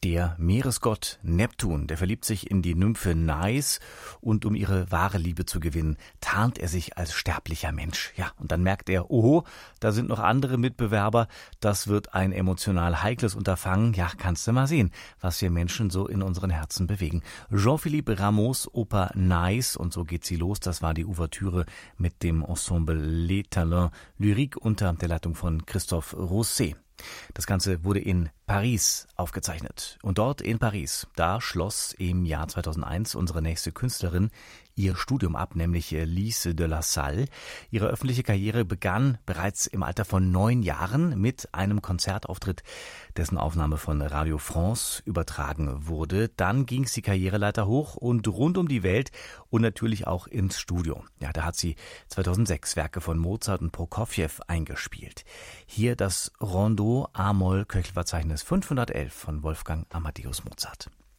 Der Meeresgott Neptun, der verliebt sich in die Nymphe Nais und um ihre wahre Liebe zu gewinnen, tarnt er sich als sterblicher Mensch. Ja, und dann merkt er, oho, da sind noch andere Mitbewerber, das wird ein emotional heikles Unterfangen. Ja, kannst du mal sehen, was wir Menschen so in unseren Herzen bewegen. Jean-Philippe Rameau's Oper Nais, und so geht sie los, das war die Ouvertüre mit dem Ensemble Les Talents Lyriques unter der Leitung von Christophe Rousset. Das Ganze wurde in Paris aufgezeichnet. Und dort in Paris, da schloss im Jahr 2001 unsere nächste Künstlerin ihr Studium ab, nämlich Lise de la Salle. Ihre öffentliche Karriere begann bereits im Alter von 9 Jahren mit einem Konzertauftritt, dessen Aufnahme von Radio France übertragen wurde. Dann ging es die Karriereleiter hoch und rund um die Welt und natürlich auch ins Studio. Ja, da hat sie 2006 Werke von Mozart und Prokofjew eingespielt. Hier das Rondo A-Moll Köchelverzeichnis 511 von Wolfgang Amadeus Mozart.